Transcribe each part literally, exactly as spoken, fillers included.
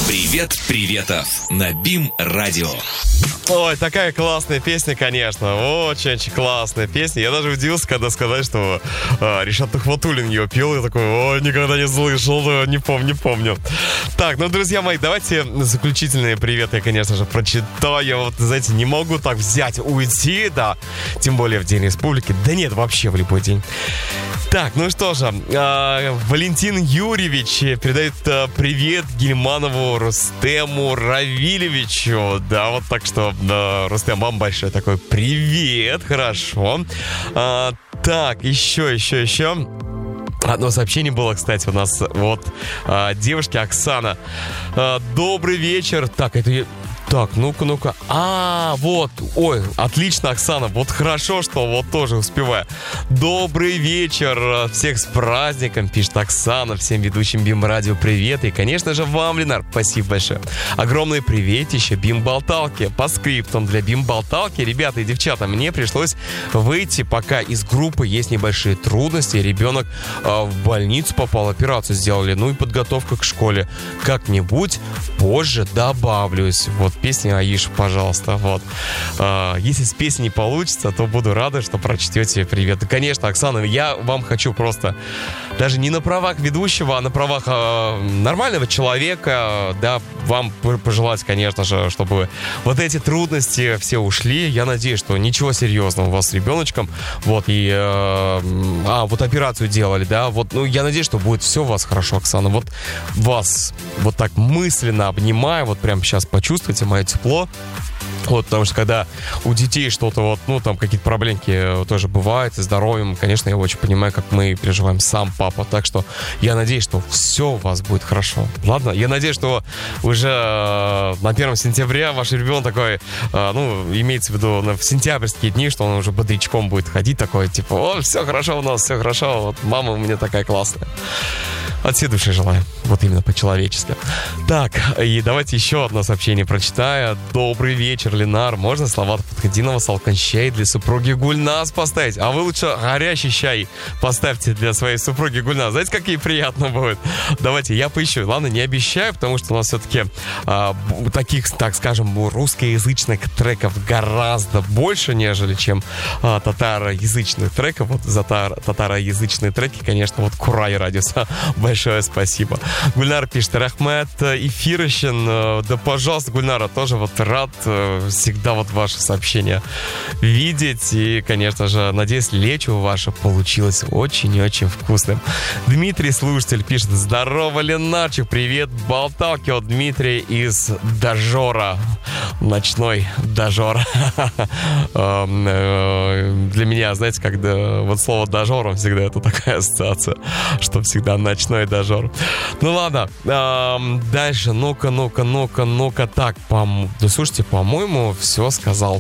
Привет, Приветов на БИМ-радио. Ой, такая классная песня, конечно. Очень-очень классная песня. Я даже удивился, когда сказали, что а, Ришат Тухватуллин ее пел. Я такой, ой, никогда не слышал, не помню, не помню. Так, ну, друзья мои, давайте заключительные приветы я, конечно же, прочитаю. Я вот, знаете, не могу так взять, уйти, да. Тем более в День Республики. Да нет, вообще в любой день. Так, ну что же, э, Валентин Юрьевич передает э, привет Гильманову Рустему Равилевичу. Да, вот так что, э, Рустем, вам большой такой привет, хорошо. Э, так, еще, еще, еще. Одно сообщение было, кстати, у нас вот э, девушки Оксана. Э, добрый вечер. Так, это... Так, ну-ка, ну-ка. А, вот. Ой, отлично, Оксана. Вот хорошо, что вот тоже успеваю. Добрый вечер. Всех с праздником, пишет Оксана. Всем ведущим БИМ-радио привет. И, конечно же, вам, Ленар, спасибо большое. Огромное приветище БИМ-болталки. По скриптам для БИМ-болталки. Ребята и девчата, мне пришлось выйти, пока из группы есть небольшие трудности. Ребенок э, в больницу попал, операцию сделали. Ну и подготовка к школе. Как-нибудь позже добавлюсь. Вот песня Аиш, пожалуйста. Вот. А, если с песни не получится, то буду рада, что прочтете привет. И, конечно, Оксана, я вам хочу просто даже не на правах ведущего, а на правах а, нормального человека, да, вам пожелать, конечно же, чтобы вот эти трудности все ушли. Я надеюсь, что ничего серьезного у вас с ребеночком. Вот, и а, а вот операцию делали, да, вот, ну, я надеюсь, что будет все у вас хорошо, Оксана. Вот вас вот так мысленно обнимаю, вот прямо сейчас почувствуйте мое тепло. Вот, потому что когда у детей что-то вот, ну, там какие-то проблемки тоже бывают, и здоровьем, конечно, я очень понимаю, как мы переживаем, сам папа. Так что я надеюсь, что все у вас будет хорошо. Ладно? Я надеюсь, что уже на первое сентября ваш ребенок такой, ну, имеется в виду в сентябрьские дни, что он уже бодрячком будет ходить такой, типа, о, все хорошо у нас, все хорошо, вот мама у меня такая классная. От всей души желаю. Вот именно по-человечески. Так, и давайте еще одно сообщение прочитаю. Добрый вечер, Ленар. Можно слова Подходинова Салкан чай для супруги Гульназ поставить? А вы лучше горячий чай поставьте для своей супруги Гульназ. Знаете, как ей приятно будет? Давайте, я поищу. Ладно, не обещаю, потому что у нас все-таки а, таких, так скажем, русскоязычных треков гораздо больше, нежели чем а, татароязычных треков. Вот за татароязычные треки, конечно, вот Курай Радиуса. Большое спасибо. Гульнар пишет, Рахмет Эфирощин. Да, пожалуйста, Гульнара, тоже вот рад всегда вот ваши сообщения видеть. И, конечно же, надеюсь, лечо ваше получилось очень и очень вкусным. Дмитрий, слушатель, пишет, здорово, Ленарчик, привет, болталки от Дмитрия из Дажора. Ночной Дажор. Для меня, знаете, когда вот слово Дажором всегда это такая ассоциация, что всегда ночной Дажор. Ну ладно, дальше, ну-ка, ну-ка, ну-ка, ну-ка, так, пом... да слушайте, по-моему, все сказал.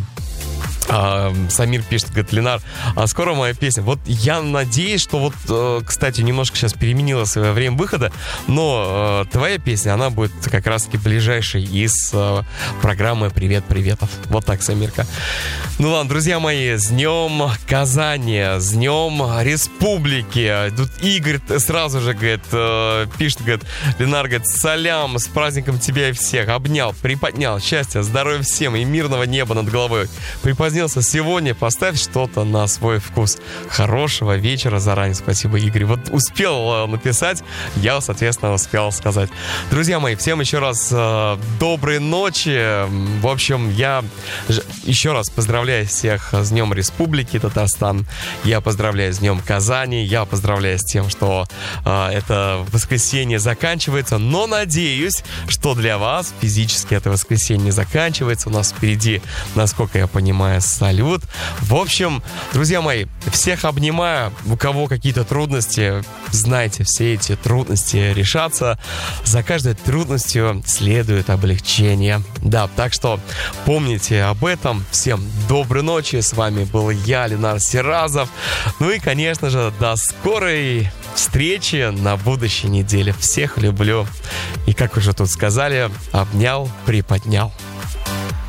А, Самир пишет, говорит, Ленар, а скоро моя песня. Вот я надеюсь, что вот, э, кстати, немножко сейчас переменила свое время выхода, но э, твоя песня, она будет как раз-таки ближайшей из э, программы «Привет, Приветов». Вот так, Самирка. Ну ладно, друзья мои, с днем Казани, с днем Республики. Тут Игорь сразу же, говорит, э, пишет, говорит, Ленар, говорит, салям, с праздником тебя и всех. Обнял, приподнял, счастья, здоровья всем и мирного неба над головой. Припозднился сегодня, поставь что-то на свой вкус. Хорошего вечера заранее. Спасибо, Игорь. Вот успел написать, я, соответственно, успел сказать. Друзья мои, всем еще раз э, доброй ночи. В общем, я ж... еще раз поздравляю всех с Днем Республики Татарстан. Я поздравляю с Днем Казани. Я поздравляю с тем, что э, это воскресенье заканчивается. Но надеюсь, что для вас физически это воскресенье заканчивается. У нас впереди, насколько я понимаю, салют. В общем, друзья мои, всех обнимаю. У кого какие-то трудности, знайте, все эти трудности решатся. За каждой трудностью следует облегчение. Да, так что помните об этом. Всем доброй ночи. С вами был я, Ленар Сиразов. Ну и, конечно же, до скорой встречи на будущей неделе. Всех люблю. И, как уже тут сказали, обнял, приподнял.